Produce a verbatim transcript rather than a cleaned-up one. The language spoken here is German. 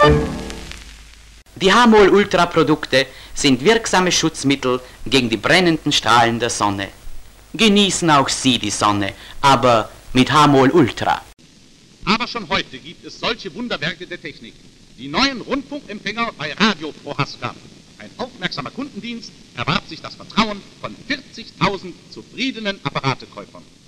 Die H-Mol-Ultra-Produkte sind wirksame Schutzmittel gegen die brennenden Strahlen der Sonne. Genießen auch Sie die Sonne, aber mit H-Mol-Ultra. Aber schon heute gibt es solche Wunderwerke der Technik. Die neuen Rundfunkempfänger bei Radio Prohaska. Ein aufmerksamer Kundendienst erwarb sich das Vertrauen von vierzigtausend zufriedenen Apparatekäufern.